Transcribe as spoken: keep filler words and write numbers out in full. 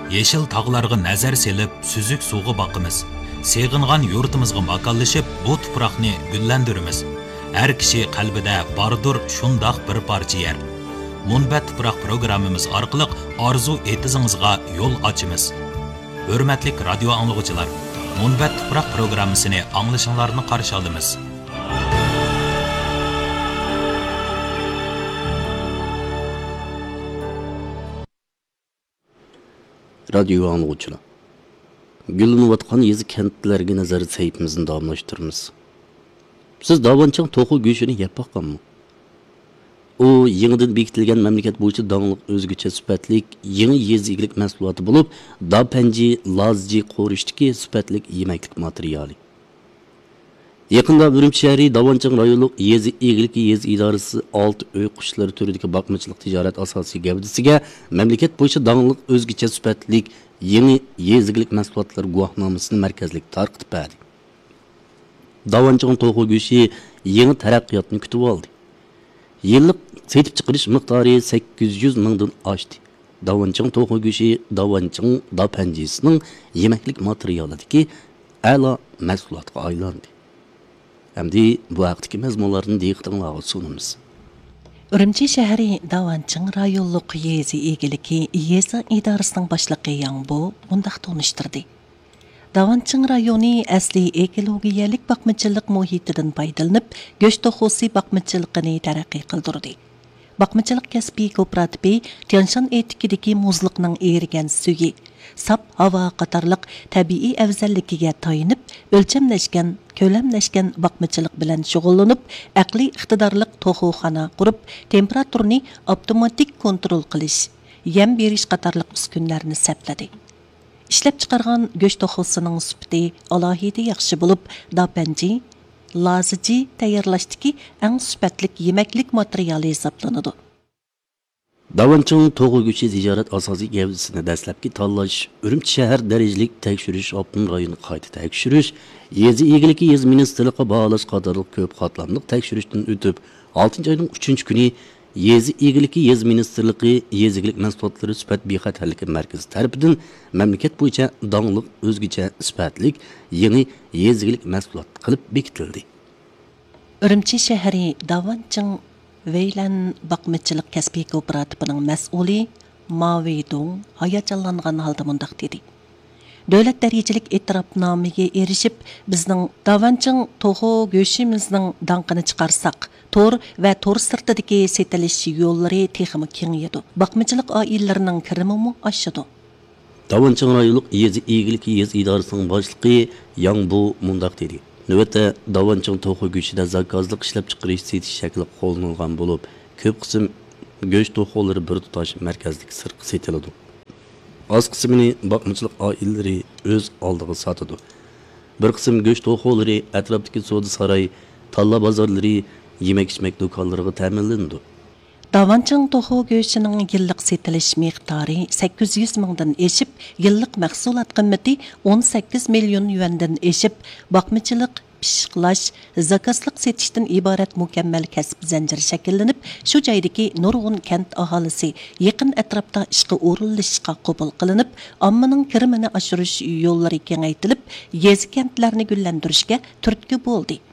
Yeşil tağlarga nazar selip, süzük suğu bakımız. Seğingan yurtimizga makallaşıp, bu tuproqni güllendirimiz. Her kişi qalbida bardur şundaq bir parça yer. Munbat tuproq programmamiz orqali arzu etizingizga yo'l ochimiz. Hurmatli radio anglag'uchilar, Munbat tuproq programmasini anglashinglarni qarshi olamiz. Radio anglag'uchilar. Güllanayotgan yezi kentlarga nazar saytimizni davomlashtiramiz. Siz davanchang to'qi go'shini yeb boqqanmi? O yangidan bekitilgan mamlakat bo'yicha donglik o'zgacha sifatlik yangi yezilik mahsuloti bo'lib, dapanji, lazji qo'rishdagi sifatlik yemaklik materiali. Yaqinda Urumchi shahri Davanchang rayonlik yezi eglik yezi idorasi olti uy qushlari turidagi boqmachilik tijorat asosiy gavdasiga mamlakat bo'yicha donglik o'zgacha sifatlik yangi yezilik mahsulotlar guvohnomasini markazlik tarqitib berdi. Davanchang to'qi go'shi yangi taraqqiyotni kutib oldi. Yillik setib chiqarish miqdori sakkiz yuz mingdan oshdi. Davanchang to'qi go'shi Davanchang dapanjisining yemaklik materialidagi a'lo mahsulotga aylandi. Hamdi bu haqdagi mazmunlarni diqqatingizga sunamiz. Urumchi shahri Davanchang rayonlik yezi egiligi yezi idorasining boshlig'i Yangbo bundaq tonishtirdi. Davanchang rayoni asli ekologiyalik baqmachilik muhitidan foydalanib, go'sht to'xusi baqmachiligini taraqqiy qildirdi. Baqmachilik kasbi kooperativi Tianshan etikidagi muzliqning erigan suvi, sap havo qatorliq tabiiy afzalligiga tayinib, o'lchamlashgan, ko'lamlashgan baqmachilik bilan shug'ullanib, aqliy iqtidorliq to'xuxona qurib, temperaturni avtomatik kontrol qilish, yem berish qatorliq uskunlarni sapladi. İşlep çıkargan go'sht to'xusining sifati alohida yaxshi bo'lib, dapanji, lazji tayyorlashdagi eng sifatli yemaklik materiali hisoblanadi. Davanchang to'qi go'shi tijorat asosiy gavdasini dastlabki tanlash, Urumchi shahar darajalik tekshirish, Optin rayoni qayta tekshirish, yezi egiligi yez ministerligiga bog'lash qatorliq ko'p qatlamli tekshirishdan o'tib, oltinchi oyning uchinchi kuni Yezi egiligi yez ministerligi yezilik mahsulotlari sifat bexatarligi markazi tarafidan mamlakat bo'yicha donglik o'zgacha sifatlik yangi yezilik mahsulot qilib bekitildi. Urumchi shahri Davanchang Veylan baqmachilik kasbiy kooperativining mas'uli Mavidong hayajonlangan holda mundaq dedi. Davlat darajalik e'tirofnomaga erishib, bizning Davanchang to'xu go'shimizning danqini chiqarsak, tor va tor sirtidagi setilish yo'llari texmi kengayadi. Baqmachilik oilalarining kirimi oshadi. Davanchang rayonlik yezi egiligi yez idorasining boshlig'i Yangbo mundaq dedi. Navbatda Davanchang to'xu go'shida zakazlik ishlab chiqarish setish shakli qo'llanilgan bo'lib, ko'p qism go'sht to'xulari bir tutash markazlik sirqi setiladi. Az qismini baqmachilik oilalari o'z oldiga sotadi. Bir qism go'sht to'xulari atrofdagi savdo saroy, talla bozorlari, yemek-ichmak do'konlariga ta'minlandi. Davanchang to'xu go'shtining yillik setilish miqdori sakkiz yuz mingdan eshib, yillik mahsulot qiymati o'n sakkiz million yuandan eshib, baqmachilik pishiqlash, zakazlik setishdan iborat mukammal kasb zanjiri shakllanib, shu joydagi nurg'un kent aholisi yaqin atrofda ishga o'rinlashishga qabul qilinib, ommaning kirimini oshirish yo'llari kengaytirilib, yezi kentlarni gullantirishga turtki bo'ldi.